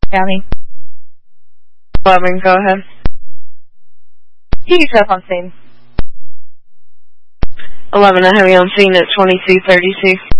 County. 11, go ahead. He is up on scene. 11, I have you on scene at 2232.